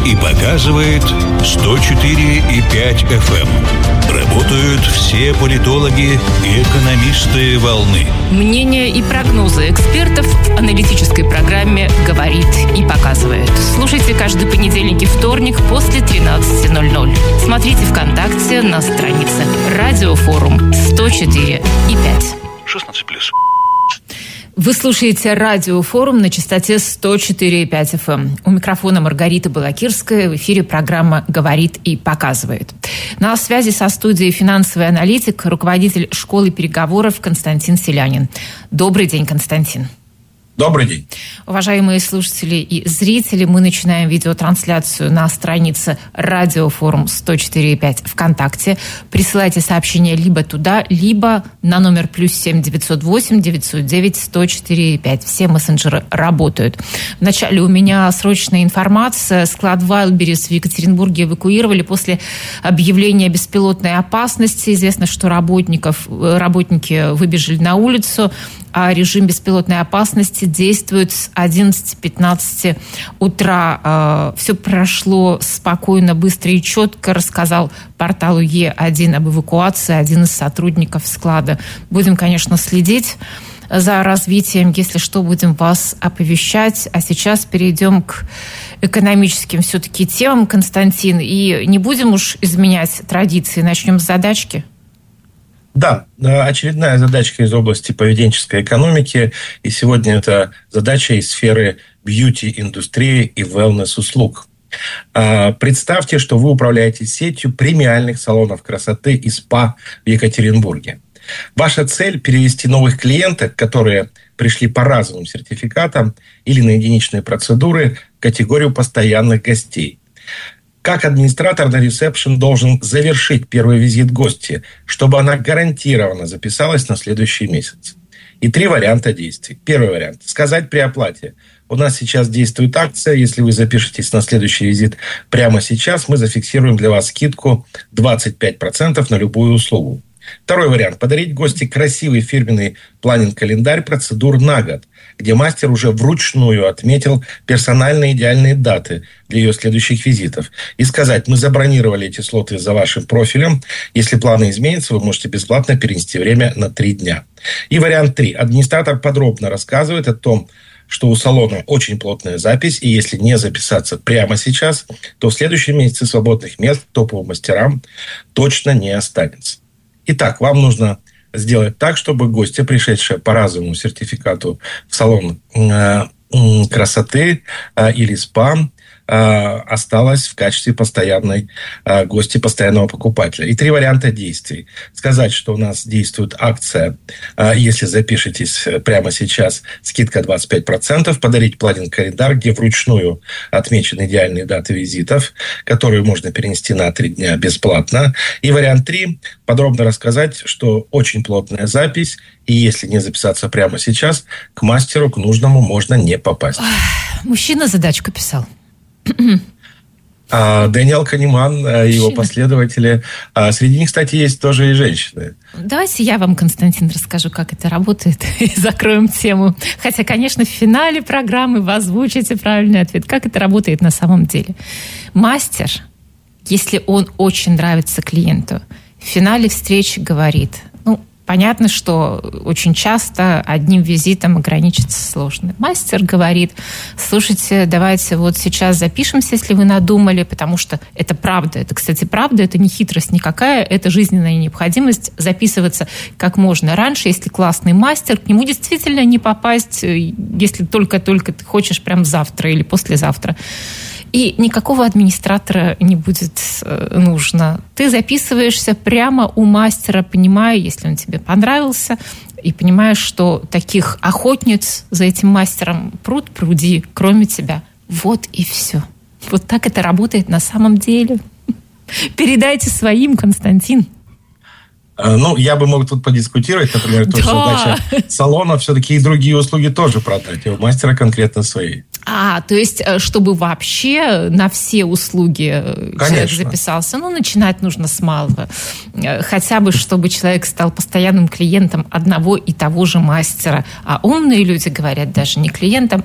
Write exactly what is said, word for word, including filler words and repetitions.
и показывает сто четыре и пять эф эм. Работают все политологи и экономисты волны. Мнения и прогнозы экспертов в аналитической программе «Говорит и показывает». Слушайте каждый понедельник и вторник после тринадцати ноль-ноль. Смотрите ВКонтакте на странице «Радиофорум сто четыре и пять». шестнадцать плюс. Вы слушаете радиофорум на частоте сто четыре и пять эф эм. У микрофона Маргарита Балакирская. В эфире программа «Говорит и показывает». На связи со студией финансовый аналитик, руководитель школы переговоров Константин Селянин. Добрый день, Константин. Добрый день. Уважаемые слушатели и зрители, мы начинаем видеотрансляцию на странице «Радиофорум сто четыре и пять» ВКонтакте. Присылайте сообщения либо туда, либо на номер плюс семь девятьсот восемь девятьсот девять сто четыре и пять. Все мессенджеры работают. Вначале у меня срочная информация. Склад Wildberries в Екатеринбурге эвакуировали после объявления беспилотной опасности. Известно, что работников, работники выбежали на улицу, а режим беспилотной опасности действует с одиннадцати пятнадцати утра. Все прошло спокойно, быстро и четко, рассказал порталу Е один об эвакуации один из сотрудников склада. Будем, конечно, следить за развитием. Если что, будем вас оповещать. А сейчас перейдем к экономическим все-таки темам, Константин. И не будем уж изменять традиции. Начнем с задачки. Да, очередная задачка из области поведенческой экономики. И сегодня это задача из сферы бьюти-индустрии и wellness-услуг. Представьте, что вы управляете сетью премиальных салонов красоты и спа в Екатеринбурге. Ваша цель – перевести новых клиентов, которые пришли по разовым сертификатам или на единичные процедуры, в категорию постоянных гостей. Как администратор на ресепшн должен завершить первый визит гости, чтобы она гарантированно записалась на следующий месяц. И три варианта действий. Первый вариант – сказать при оплате. У нас сейчас действует акция. Если вы запишетесь на следующий визит прямо сейчас, мы зафиксируем для вас скидку двадцать пять процентов на любую услугу. Второй вариант – подарить гости красивый фирменный планинг-календарь процедур на год, где мастер уже вручную отметил персональные идеальные даты для ее следующих визитов. И сказать: мы забронировали эти слоты за вашим профилем. Если планы изменятся, вы можете бесплатно перенести время на три дня. И вариант три. Администратор подробно рассказывает о том, что у салона очень плотная запись, и если не записаться прямо сейчас, то в следующем месяце свободных мест топовым мастерам точно не останется. Итак, вам нужно сделать так, чтобы гостья, пришедшая по разовому сертификату в салон э, красоты э, или спа, э, осталась в качестве постоянной э, гости, постоянного покупателя. И три варианта действий. Сказать, что у нас действует акция, э, если запишетесь прямо сейчас, скидка двадцать пять процентов, подарить планинг-календарь, где вручную отмечены идеальные даты визитов, которые можно перенести на три дня бесплатно. И вариант три. Подробно рассказать, что очень плотная запись, и если не записаться прямо сейчас, к мастеру, к нужному можно не попасть. Мужчина задачку писал. А Дэниел Канеман, его последователи. А среди них, кстати, есть тоже и женщины. Давайте я вам, Константин, расскажу, как это работает, и закроем тему. Хотя, конечно, в финале программы вы озвучите правильный ответ. Как это работает на самом деле? Мастер, если он очень нравится клиенту, в финале встречи говорит: ну, понятно, что очень часто одним визитом ограничиться сложно. Мастер говорит: слушайте, давайте вот сейчас запишемся, если вы надумали, потому что это правда. Это, кстати, правда, это не хитрость никакая, это жизненная необходимость записываться как можно раньше. Если классный мастер, к нему действительно не попасть, если только-только ты хочешь прям завтра или послезавтра. И никакого администратора не будет нужно. Ты записываешься прямо у мастера, понимая, если он тебе понравился, и понимаешь, что таких охотниц за этим мастером пруд пруди, кроме тебя. Вот и все. Вот так это работает на самом деле. Передайте своим, Константин. Ну, я бы мог тут подискутировать, например, то, да. что задача салона все-таки и другие услуги тоже продать, а у мастера конкретно свои. А, то есть, чтобы вообще на все услуги Конечно. Человек записался, ну, начинать нужно с малого. Хотя бы, чтобы человек стал постоянным клиентом одного и того же мастера. А умные люди говорят даже не клиентом,